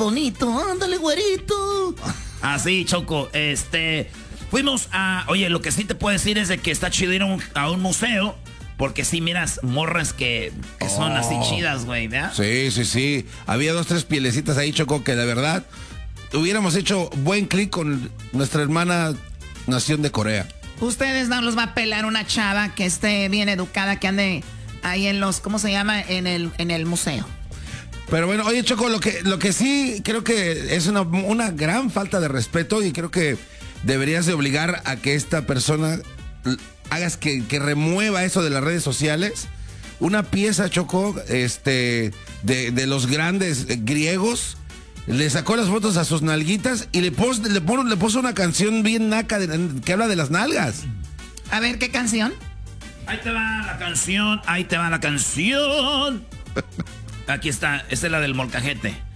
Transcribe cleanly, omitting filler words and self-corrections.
bonito. Ándale, güerito. Así, Choco, fuimos a... Oye, lo que sí te puedo decir es de que está chido ir a un museo, porque sí miras morras que son así chidas, güey, ¿verdad? Sí. Había 2, 3 pielecitas ahí, Choco, que de verdad hubiéramos hecho buen clic con nuestra hermana nación de Corea. Ustedes no los va a pelar una chava que esté bien educada, que ande ahí en los... ¿Cómo se llama? En el museo. Pero bueno, oye, Choco, lo que sí creo que es una gran falta de respeto, y creo que deberías de obligar a que esta persona hagas que remueva eso de las redes sociales. Una pieza, Choco, de los grandes griegos, le sacó las fotos a sus nalguitas y le puso una canción bien naca que habla de las nalgas. A ver, ¿qué canción? Ahí te va la canción. Aquí está, esta es la del molcajete.